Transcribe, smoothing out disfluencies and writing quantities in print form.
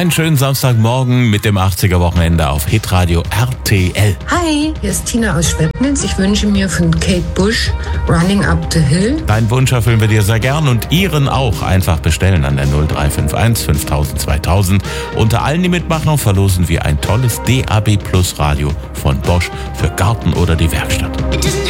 Einen schönen Samstagmorgen mit dem 80er-Wochenende auf Hitradio RTL. Hi, hier ist Tina aus Schweppnitz. Ich wünsche mir von Kate Bush Running Up the Hill. Deinen Wunsch erfüllen wir dir sehr gern und Ihren auch. Einfach bestellen an der 0351 5000 2000. Unter allen, die mitmachen, verlosen wir ein tolles DAB Plus Radio von Bosch für Garten oder die Werkstatt.